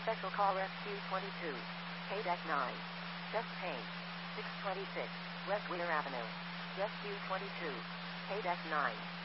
Special call Rescue 22. KDEC 9. Chest pain. 626 West Weir Avenue. Rescue 22. KDEC 9.